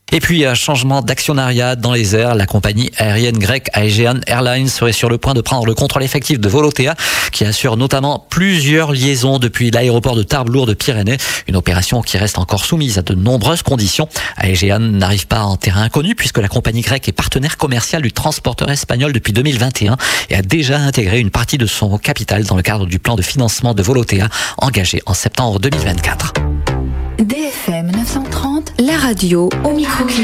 Et puis, un changement d'actionnariat dans les airs. La compagnie aérienne grecque Aegean Airlines serait sur le point de prendre le contrôle effectif de Volotea, qui assure notamment plusieurs liaisons depuis l'aéroport de Tarbes-Lourdes-Pyrénées. Une opération qui reste encore soumise à de nombreuses conditions. Aegean n'arrive pas en terrain inconnu puisque la compagnie grecque est partenaire commercial du transporteur espagnol depuis 2021 et a déjà intégré une partie de son capital dans le cadre du plan de financement de Volotea engagé en septembre 2024. DFM 930, la radio au micro.